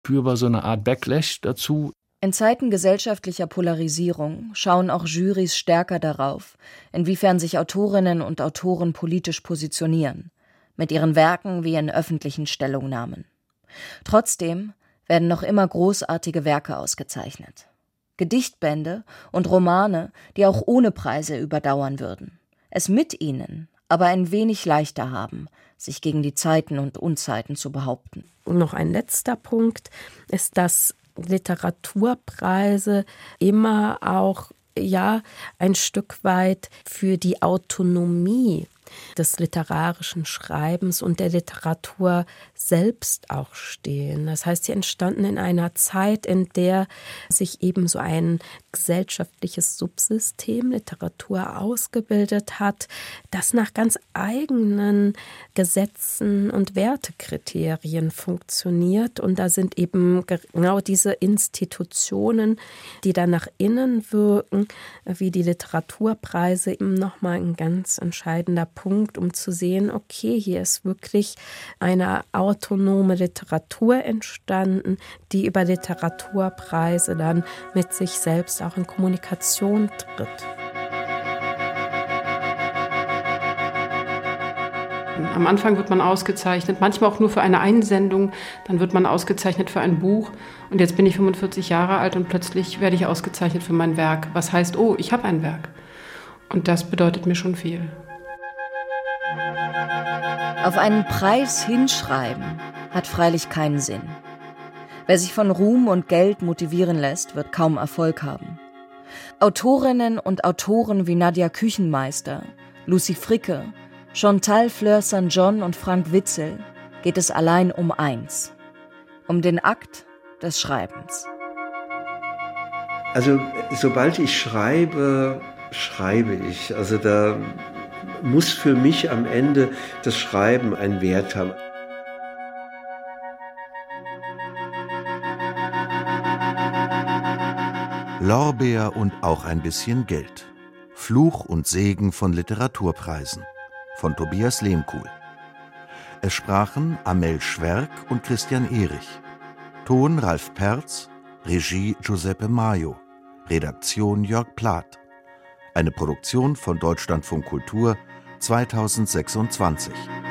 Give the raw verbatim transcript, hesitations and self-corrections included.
spürbar so eine Art Backlash dazu. In Zeiten gesellschaftlicher Polarisierung schauen auch Jurys stärker darauf, inwiefern sich Autorinnen und Autoren politisch positionieren, mit ihren Werken wie in öffentlichen Stellungnahmen. Trotzdem werden noch immer großartige Werke ausgezeichnet. Gedichtbände und Romane, die auch ohne Preise überdauern würden, es mit ihnen aber ein wenig leichter haben, sich gegen die Zeiten und Unzeiten zu behaupten. Und noch ein letzter Punkt ist, dass Literaturpreise immer auch ja ein Stück weit für die Autonomie des literarischen Schreibens und der Literatur selbst auch stehen. Das heißt, sie entstanden in einer Zeit, in der sich eben so ein gesellschaftliches Subsystem Literatur ausgebildet hat, das nach ganz eigenen Gesetzen und Wertekriterien funktioniert. Und da sind eben genau diese Institutionen, die dann nach innen wirken, wie die Literaturpreise, eben nochmal ein ganz entscheidender Punkt, um zu sehen, okay, hier ist wirklich eine autonome Literatur entstanden, die über Literaturpreise dann mit sich selbst auch in Kommunikation tritt. Am Anfang wird man ausgezeichnet, manchmal auch nur für eine Einsendung, dann wird man ausgezeichnet für ein Buch. Und jetzt bin ich fünfundvierzig Jahre alt und plötzlich werde ich ausgezeichnet für mein Werk. Was heißt, oh, ich habe ein Werk. Und das bedeutet mir schon viel. Auf einen Preis hinschreiben hat freilich keinen Sinn. Wer sich von Ruhm und Geld motivieren lässt, wird kaum Erfolg haben. Autorinnen und Autoren wie Nadja Küchenmeister, Lucy Fricke, Chantal Fleur-Saint John und Frank Witzel geht es allein um eins: um den Akt des Schreibens. Also sobald ich schreibe, schreibe ich. Also da muss für mich am Ende das Schreiben einen Wert haben. Lorbeer und auch ein bisschen Geld. Fluch und Segen von Literaturpreisen von Tobias Lehmkuhl. Es sprachen Amel Schwerk und Christian Erich. Ton Ralf Perz, Regie Giuseppe Maio, Redaktion Jörg Plath. Eine Produktion von Deutschlandfunk Kultur zweitausendsechsundzwanzig.